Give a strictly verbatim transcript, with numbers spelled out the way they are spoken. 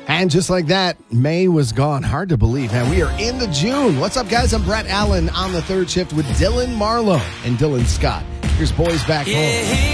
And just like that, May was gone. Hard to believe. And we are into June. What's up, guys? I'm Brett Allen on the third shift with Dylan Marlowe and Dylan Scott. Here's Boys Back Home.